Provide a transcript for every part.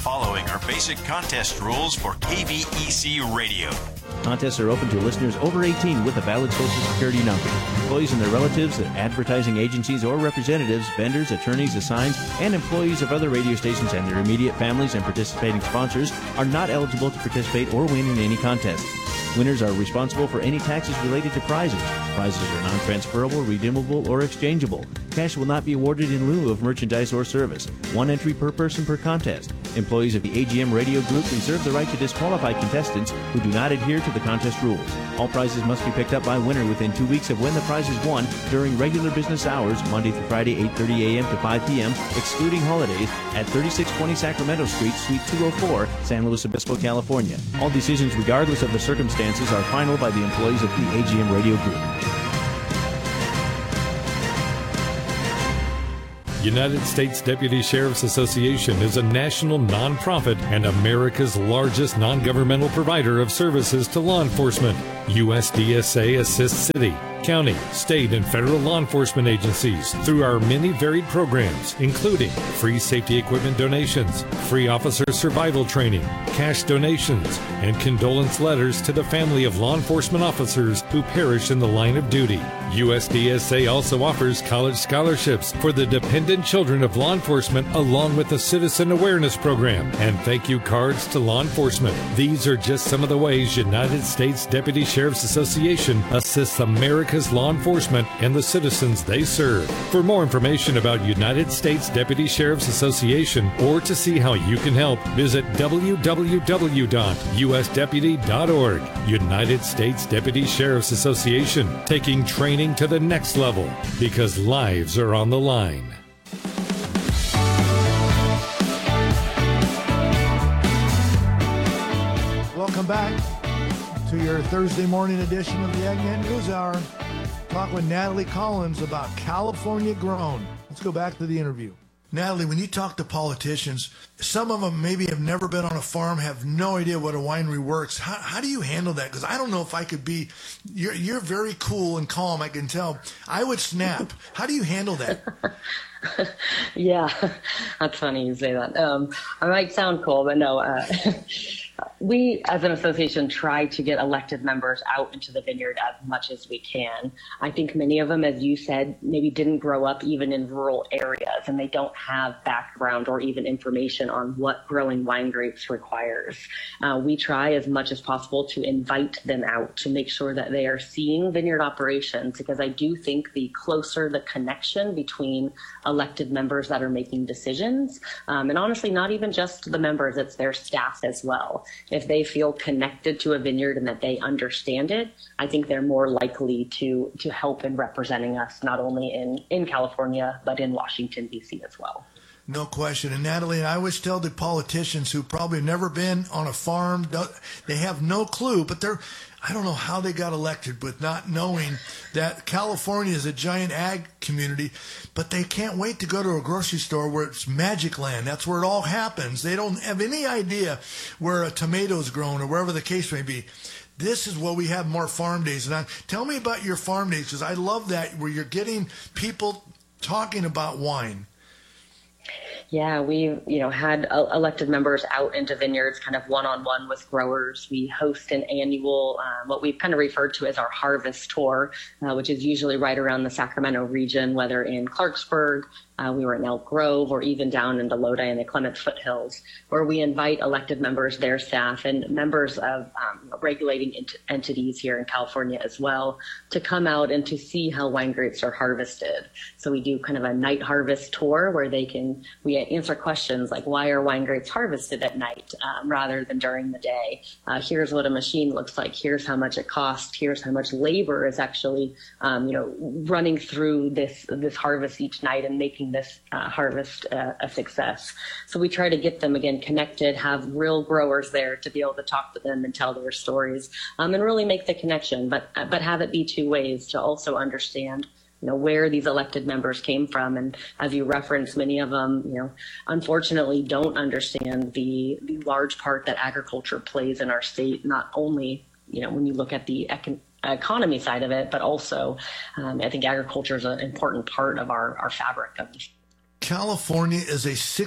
following are basic contest rules for KVEC Radio. Contests are open to listeners over 18 with a valid Social Security number. Employees and their relatives, advertising agencies or representatives, vendors, attorneys, assigns, and employees of other radio stations and their immediate families and participating sponsors are not eligible to participate or win in any contest. Winners are responsible for any taxes related to prizes. Prizes are non-transferable, redeemable, or exchangeable. Cash will not be awarded in lieu of merchandise or service. One entry per person per contest. Employees of the AGM Radio Group reserve the right to disqualify contestants who do not adhere to the contest rules. All prizes must be picked up by winner within 2 weeks of when the prize is won during regular business hours, Monday through Friday, 8:30 a.m. to 5 p.m., excluding holidays, at 3620 Sacramento Street, Suite 204, San Luis Obispo, California. All decisions, regardless of the circumstances, are final by the employees of the AGM Radio Group. United States Deputy Sheriff's Association is a national nonprofit and America's largest non-governmental provider of services to law enforcement. USDSA assists city, county, state, and federal law enforcement agencies through our many varied programs, including free safety equipment donations, free officer survival training, cash donations, and condolence letters to the family of law enforcement officers who perish in the line of duty. USDSA also offers college scholarships for the dependent children of law enforcement, along with a citizen awareness program and thank you cards to law enforcement. These are just some of the ways United States Deputy Sheriff's Association assists America's law enforcement and the citizens they serve. For more information about United States Deputy Sheriff's Association or to see how you can help, visit www.usdeputy.org. United States Deputy Sheriff's Association, taking training to the next level because lives are on the line. Welcome back to your Thursday morning edition of the Agnet News Hour. Talk with Natalie Collins about California Grown. Let's go back to the interview. Natalie, when you talk to politicians, some of them maybe have never been on a farm, have no idea what a winery works. How do you handle that? Because I don't know if I could be, you're very cool and calm, I can tell. I would snap. How do you handle that? Yeah, that's funny you say that. I might sound cool, but no. We, as an association, try to get elected members out into the vineyard as much as we can. I think many of them, as you said, maybe didn't grow up even in rural areas, and they don't have background or even information on what growing wine grapes requires. We try as much as possible to invite them out to make sure that they are seeing vineyard operations, because I do think the closer the connection between elected members that are making decisions, and honestly, not even just the members, it's their staff as well. If they feel connected to a vineyard and that they understand it, I think they're more likely to help in representing us, not only in California, but in Washington, D.C. as well. No question. And Natalie, I always tell the politicians who probably have never been on a farm, they have no clue, but I don't know how they got elected with not knowing that California is a giant ag community, but they can't wait to go to a grocery store where it's magic land. That's where it all happens. They don't have any idea where a tomato's grown or wherever the case may be. This is what we have more farm days. And tell me about your farm days, because I love that, where you're getting people talking about wine. Yeah, we've had elected members out into vineyards kind of one-on-one with growers. We host an annual, what we've kind of referred to as our harvest tour, which is usually right around the Sacramento region, whether in Clarksburg, we were in Elk Grove, or even down in the Lodi and the Clement Foothills, where we invite elected members, their staff, and members of regulating entities here in California as well to come out and to see how wine grapes are harvested. So we do kind of a night harvest tour where we answer questions like, why are wine grapes harvested at night rather than during the day? Here's what a machine looks like. Here's how much it costs. Here's how much labor is actually, running through this harvest each night and making this harvest a success. So we try to get them, again, connected, have real growers there to be able to talk to them and tell their stories, and really make the connection, but have it be two ways to also understand where these elected members came from. And as you referenced, many of them, unfortunately don't understand the large part that agriculture plays in our state, not only, when you look at the economy side of it, but also I think agriculture is an important part of our fabric of California is a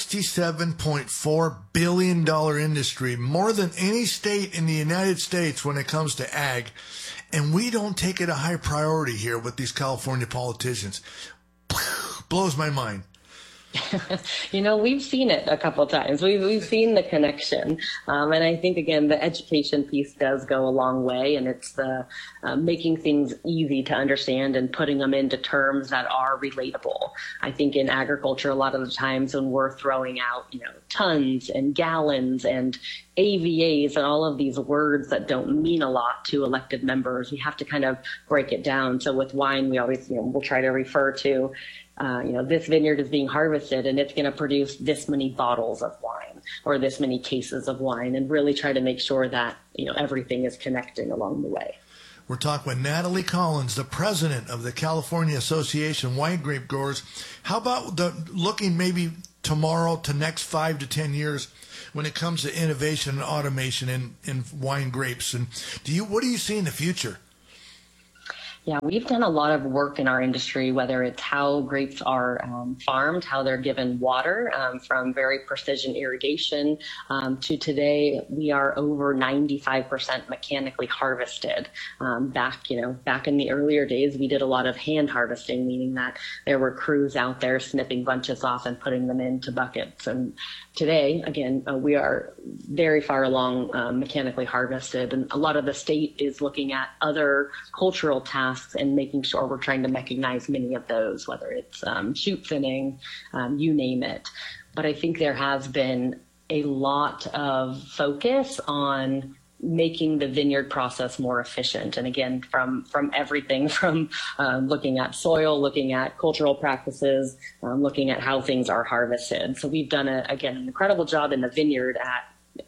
$67.4 billion industry, more than any state in the United States when it comes to ag. And we don't take it a high priority here with these California politicians. Blows my mind. We've seen it a couple times. We've seen the connection. And I think, again, the education piece does go a long way, and it's the making things easy to understand and putting them into terms that are relatable. I think in agriculture, a lot of the times when we're throwing out, tons and gallons and AVAs and all of these words that don't mean a lot to elected members, we have to kind of break it down. So with wine, we always, we'll try to refer to this vineyard is being harvested and it's going to produce this many bottles of wine or this many cases of wine, and really try to make sure that, everything is connecting along the way. We're talking with Natalie Collins, the president of the California Association Wine Grape Growers. How about looking maybe tomorrow to next 5 to 10 years when it comes to innovation and automation in wine grapes? And what do you see in the future? Yeah, we've done a lot of work in our industry, whether it's how grapes are farmed, how they're given water, from very precision irrigation to today, we are over 95% mechanically harvested. Back in the earlier days, we did a lot of hand harvesting, meaning that there were crews out there snipping bunches off and putting them into buckets. And today, again, we are very far along mechanically harvested, and a lot of the state is looking at other cultural tasks and making sure we're trying to mechanize many of those, whether it's shoot thinning, you name it. But I think there has been a lot of focus on making the vineyard process more efficient. And again, from everything from looking at soil, looking at cultural practices, looking at how things are harvested. So we've done, an incredible job in the vineyard at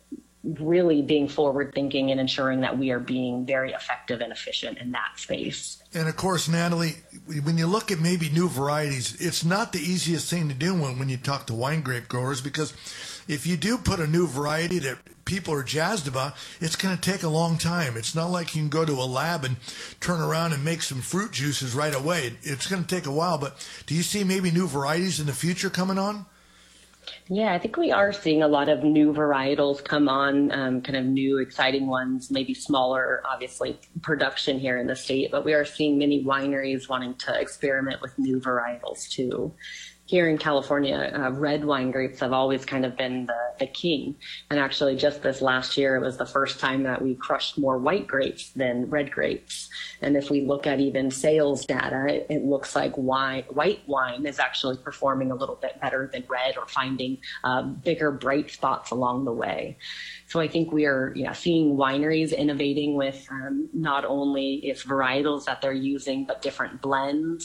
really being forward thinking and ensuring that we are being very effective and efficient in that space. And of course, Natalie, when you look at maybe new varieties, it's not the easiest thing to do when you talk to wine grape growers, because if you do put a new variety that people are jazzed about, it's going to take a long time. It's not like you can go to a lab and turn around and make some fruit juices right away. It's going to take a while. But do you see maybe new varieties in the future coming on? Yeah, I think we are seeing a lot of new varietals come on, kind of new, exciting ones, maybe smaller, obviously, production here in the state. But we are seeing many wineries wanting to experiment with new varietals, too. Here in California, red wine grapes have always kind of been the king. And actually, just this last year, it was the first time that we crushed more white grapes than red grapes. And if we look at even sales data, it looks like white wine is actually performing a little bit better than red, or finding bigger bright spots along the way. So I think we are seeing wineries innovating with not only its varietals that they're using, but different blends.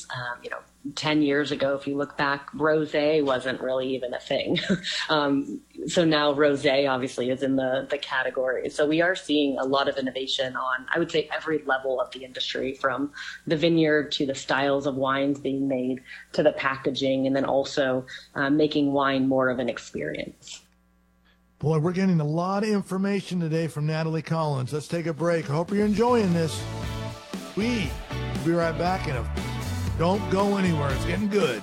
10 years ago, if you look back, rosé wasn't really even a thing. So now rosé obviously is in the category. So we are seeing a lot of innovation on, I would say, every level of the industry, from the vineyard to the styles of wines being made to the packaging, and then also making wine more of an experience. Boy, we're getting a lot of information today from Natalie Collins. Let's take a break. I hope you're enjoying this. We'll be right back in a... Don't go anywhere. It's getting good.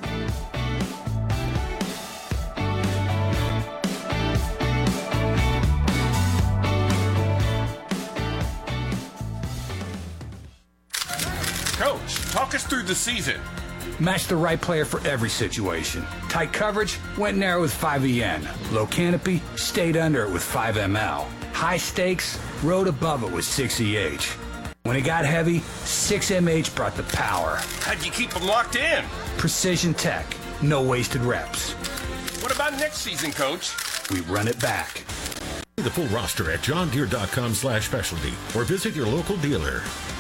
Coach, talk us through the season. Match the right player for every situation. Tight coverage, went narrow with 5EN. Low canopy, stayed under it with 5ML. High stakes, rode above it with 6EH. When it got heavy, 6MH brought the power. How'd you keep them locked in? Precision tech, no wasted reps. What about next season, Coach? We run it back. The full roster at johndeere.com/specialty or visit your local dealer.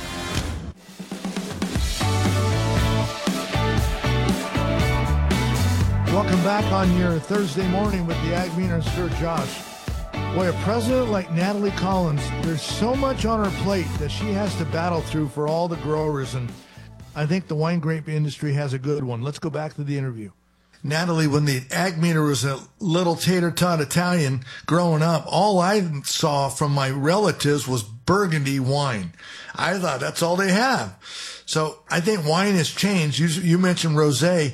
Welcome back on your Thursday morning with the Ag Meter and Sir Josh. Boy, a president like Natalie Collins, there's so much on her plate that she has to battle through for all the growers, and I think the wine grape industry has a good one. Let's go back to the interview. Natalie, when the Ag Meter was a little tater-tot Italian growing up, all I saw from my relatives was Burgundy wine. I thought that's all they have. So I think wine has changed. You mentioned rosé.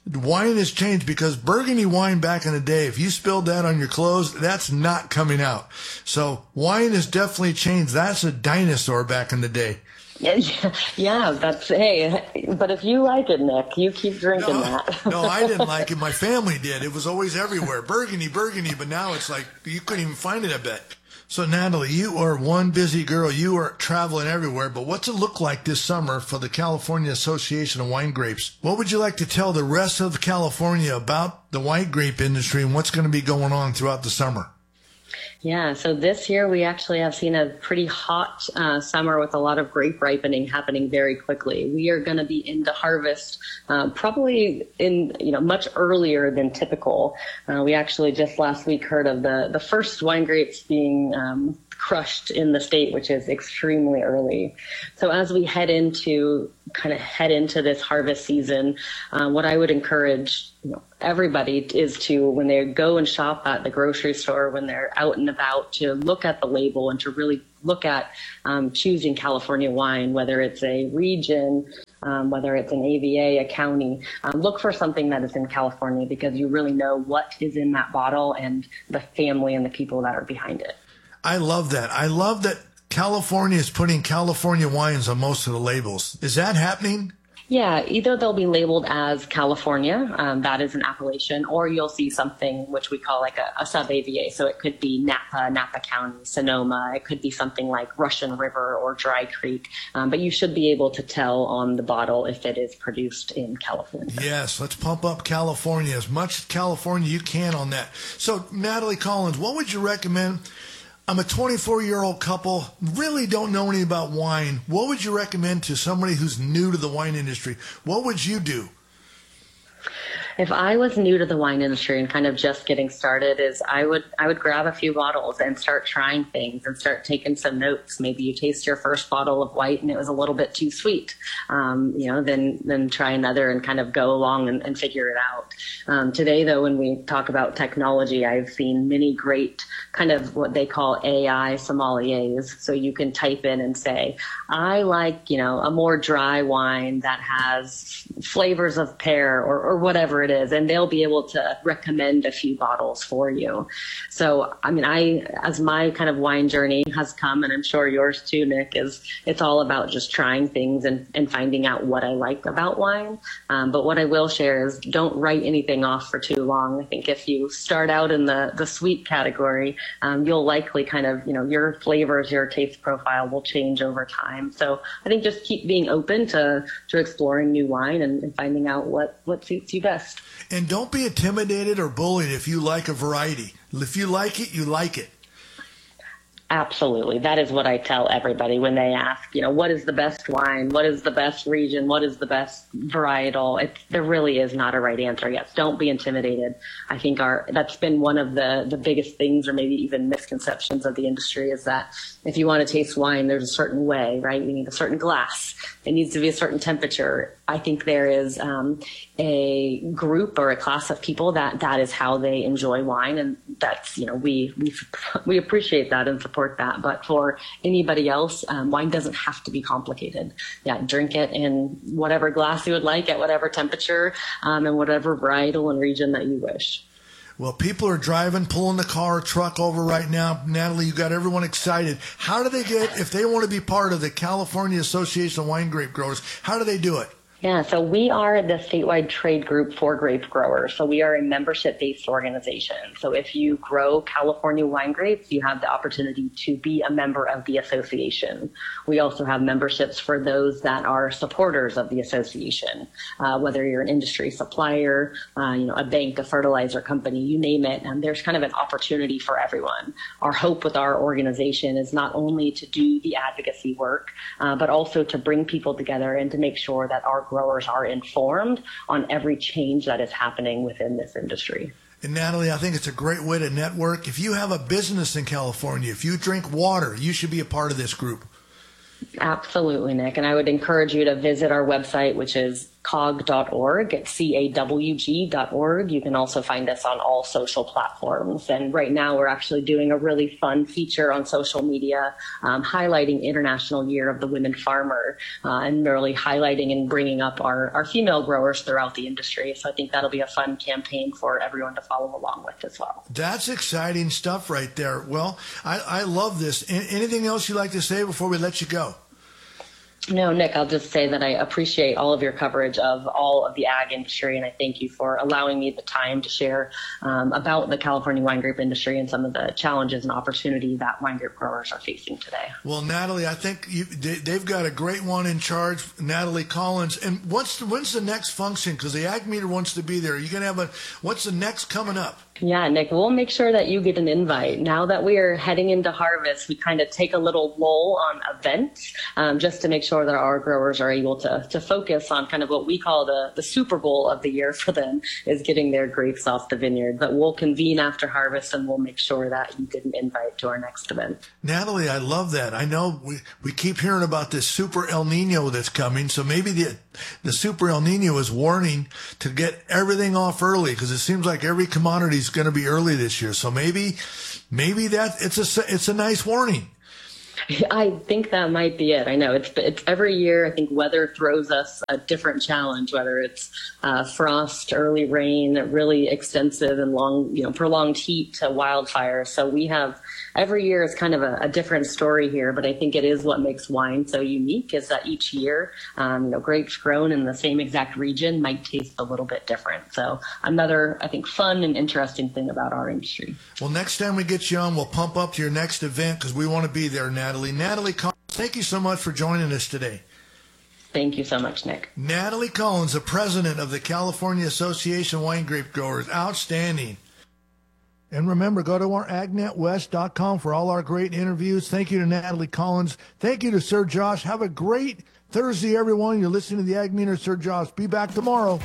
Wine has changed because Burgundy wine back in the day, if you spilled that on your clothes, that's not coming out. So wine has definitely changed. That's a dinosaur back in the day. Yeah, that's, hey, but if you like it, Nick, you keep drinking that. No, I didn't like it. My family did. It was always everywhere. Burgundy, but now it's like you couldn't even find it, I bet. So, Natalie, you are one busy girl. You are traveling everywhere, but what's it look like this summer for the California Association of Wine Grapes? What would you like to tell the rest of California about the white grape industry and what's going to be going on throughout the summer? Yeah, so this year we actually have seen a pretty hot summer with a lot of grape ripening happening very quickly. We are going to be into harvest probably in much earlier than typical. We actually just last week heard of the first wine grapes being crushed in the state, which is extremely early. So as we head into this harvest season, what I would encourage everybody is to, when they go and shop at the grocery store, when they're out and about, to look at the label and to really look at choosing California wine, whether it's a region, whether it's an AVA, a county. Look for something that is in California because you really know what is in that bottle and the family and the people that are behind it. I love that. I love that California is putting California wines on most of the labels. Is that happening? Yeah, either they'll be labeled as California, that is an appellation, or you'll see something which we call like a sub-AVA. So it could be Napa County, Sonoma. It could be something like Russian River or Dry Creek. But you should be able to tell on the bottle if it is produced in California. Yes, let's pump up California, as much California you can on that. So, Natalie Collins, what would you recommend? I'm a 24-year-old couple, really don't know anything about wine. What would you recommend to somebody who's new to the wine industry? What would you do? If I was new to the wine industry and kind of just getting started, I would grab a few bottles and start trying things and start taking some notes. Maybe you taste your first bottle of white and it was a little bit too sweet. Then try another and kind of go along and figure it out. Today, though, when we talk about technology, I've seen many great kind of what they call AI sommeliers. So you can type in and say, I like, a more dry wine that has flavors of pear or whatever it is, and they'll be able to recommend a few bottles for you. So, as my kind of wine journey has come, and I'm sure yours too, Nick, it's all about just trying things and finding out what I like about wine. But what I will share is don't write anything off for too long. I think if you start out in the sweet category, you'll likely kind of, your flavors, your taste profile will change over time. So I think just keep being open to exploring new wine and finding out what suits you best. And don't be intimidated or bullied if you like a variety. If you like it, you like it. Absolutely. That is what I tell everybody when they ask, what is the best wine? What is the best region? What is the best varietal? There really is not a right answer. Yes, don't be intimidated. I think that's been one of the biggest things, or maybe even misconceptions of the industry, is that if you want to taste wine, there's a certain way, right? You need a certain glass. It needs to be a certain temperature. I think there is a group or a class of people that is how they enjoy wine, and that's we appreciate that and support that. But for anybody else, wine doesn't have to be complicated. Yeah, drink it in whatever glass you would like, at whatever temperature, and whatever varietal and region that you wish. Well, people are driving, pulling the car or truck over right now. Natalie, you got everyone excited. How do they get, if they want to be part of the California Association of Wine Grape Growers, how do they do it? Yeah, so we are the statewide trade group for grape growers. So we are a membership-based organization. So if you grow California wine grapes, you have the opportunity to be a member of the association. We also have memberships for those that are supporters of the association, whether you're an industry supplier, a bank, a fertilizer company, you name it. And there's kind of an opportunity for everyone. Our hope with our organization is not only to do the advocacy work, but also to bring people together and to make sure that our growers are informed on every change that is happening within this industry. And Natalie, I think it's a great way to network. If you have a business in California, if you drink water, you should be a part of this group. Absolutely, Nick. And I would encourage you to visit our website, which is cawg.org, CAWG.org. You can also find us on all social platforms. And right now we're actually doing a really fun feature on social media, highlighting International Year of the Women Farmer, and really highlighting and bringing up our female growers throughout the industry. So I think that'll be a fun campaign for everyone to follow along with as well. That's exciting stuff right there. Well, I love this. Anything else you'd like to say before we let you go? No, Nick, I'll just say that I appreciate all of your coverage of all of the ag industry, and I thank you for allowing me the time to share about the California wine grape industry and some of the challenges and opportunity that wine grape growers are facing today. Well, Natalie, I think they've got a great one in charge, Natalie Collins. And when's the next function? Because the Ag Meter wants to be there. You gonna have what's the next coming up? Yeah, Nick, we'll make sure that you get an invite. Now that we are heading into harvest, we kind of take a little lull on events just to make sure that our growers are able to focus on kind of what we call the Super Bowl of the year for them, is getting their grapes off the vineyard. But we'll convene after harvest, and we'll make sure that you get an invite to our next event. Natalie, I love that. I know we keep hearing about this Super El Nino that's coming, so maybe the Super El Nino is warning to get everything off early, because it seems like every commodity is going to be early this year. So maybe that it's a nice warning. I think that might be it. I know it's every year. I think weather throws us a different challenge, whether it's frost, early rain, really extensive and long, prolonged heat to wildfires. So we have every year is kind of a different story here, but I think it is what makes wine so unique, is that each year, grapes grown in the same exact region might taste a little bit different. So another, I think, fun and interesting thing about our industry. Well, next time we get you on, we'll pump up to your next event, because we want to be there, Natalie. Natalie Collins, thank you so much for joining us today. Thank you so much, Nick. Natalie Collins, the president of the California Association of Wine Grape Growers. Outstanding. And remember, go to our agnetwest.com for all our great interviews. Thank you to Natalie Collins. Thank you to Sir Josh. Have a great Thursday, everyone. You're listening to the Ag Meter. Sir Josh, be back tomorrow.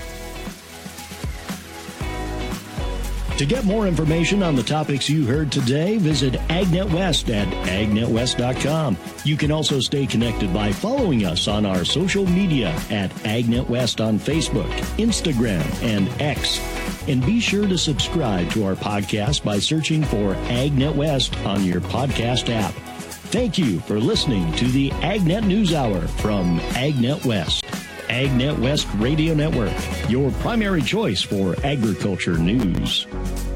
To get more information on the topics you heard today, visit Agnet West at agnetwest.com. You can also stay connected by following us on our social media at Agnet West on Facebook, Instagram, and X. And be sure to subscribe to our podcast by searching for Agnet West on your podcast app. Thank you for listening to the Agnet News Hour from Agnet West. Agnet West Radio Network, your primary choice for agriculture news.